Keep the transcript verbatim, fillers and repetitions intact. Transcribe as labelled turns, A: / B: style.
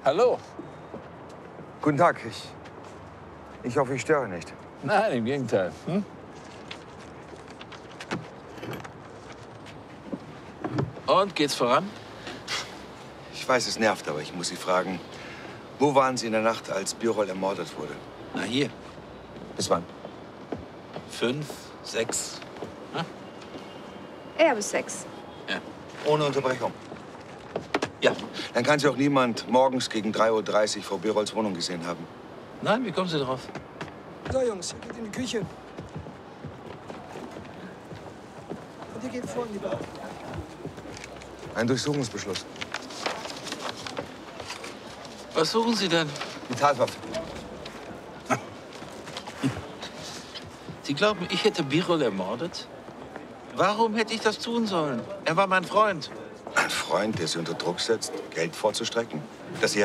A: Hallo.
B: Guten Tag. Ich, ich hoffe, ich störe nicht.
A: Nein, im Gegenteil. Hm? Und, geht's voran?
B: Ich weiß, es nervt, aber ich muss Sie fragen, wo waren Sie in der Nacht, als Birol ermordet wurde?
A: Na, hier.
B: Bis wann?
A: Fünf, sechs. Hm?
C: Ja, bis sechs.
A: Ja.
B: Ohne Unterbrechung.
A: Ja.
B: Dann kann Sie auch niemand morgens gegen drei Uhr dreißig vor Birols Wohnung gesehen haben.
A: Nein, wie kommen Sie drauf?
D: So, Jungs, ihr geht in die Küche. Und ihr geht vor in die Bar.
B: Ein Durchsuchungsbeschluss.
A: Was suchen Sie denn?
B: Die Tatwaffe.
A: Sie glauben, ich hätte Birol ermordet? Warum hätte ich das tun sollen? Er war mein Freund.
B: Ein Freund, der Sie unter Druck setzt, Geld vorzustrecken? Dass Sie